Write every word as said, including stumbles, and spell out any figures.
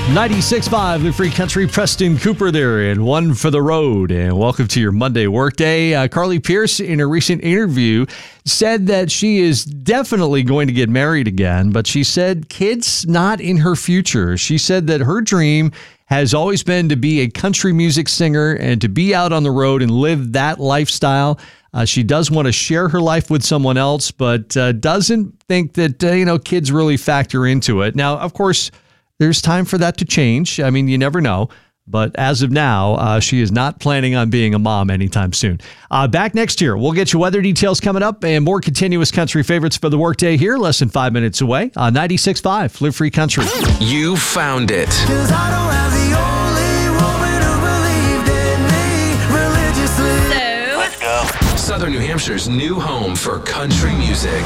ninety-six point five, the Free Country, Preston Cooper there, and One for the Road. And welcome to your Monday workday. Uh, Carly Pearce, in a recent interview, said that she is definitely going to get married again, but she said kids not in her future. She said that her dream has always been to be a country music singer and to be out on the road and live that lifestyle. Uh, she does want to share her life with someone else, but uh, doesn't think that, uh, you know, kids really factor into it. Now, of course, there's time for that to change. I mean, you never know. But as of now, uh, she is not planning on being a mom anytime soon. Uh, back next year, we'll get you weather details coming up and more continuous country favorites for the workday here, less than five minutes away on ninety-six point five, Live Free Country. You found it. Cause I don't have the only woman who believed in me religiously. Let's go. Southern New Hampshire's new home for country music.